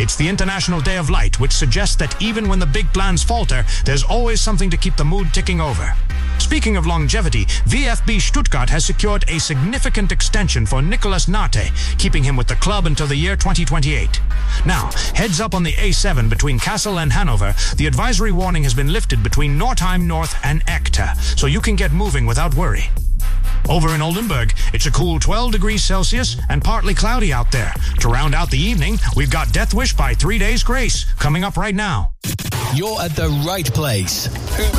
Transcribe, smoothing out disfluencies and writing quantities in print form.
It's the International Day of Light, which suggests that even when the big plans falter, there's always something to keep the mood ticking over. Speaking of longevity, VfB Stuttgart has secured a significant extension for Nicolas Nate, keeping him with the club until the year 2028. Now, heads up on the A7 between Kassel and Hanover, the advisory warning has been lifted between Northeim North and Echte, so you can get moving without worry. Over in Oldenburg, it's a cool 12 degrees Celsius and partly cloudy out there. To round out the evening, we've got Death Wish by 3 Days Grace coming up right now. You're at the right place.